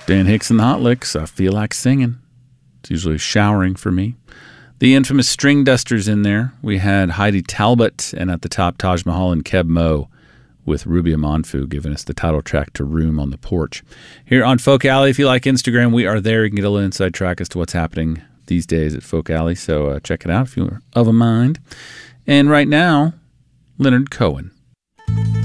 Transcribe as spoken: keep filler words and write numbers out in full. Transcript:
Dan Hicks and the Hot Licks, I Feel Like Singing. It's usually showering for me. The infamous String Dusters in there. We had Heidi Talbot, and at the top, Taj Mahal and Keb Mo with Rubia Monfu giving us the title track to Room on the Porch. Here on Folk Alley, if you like Instagram, we are there. You can get a little inside track as to what's happening these days at Folk Alley, so uh, check it out if you're of a mind. And right now, Leonard Cohen.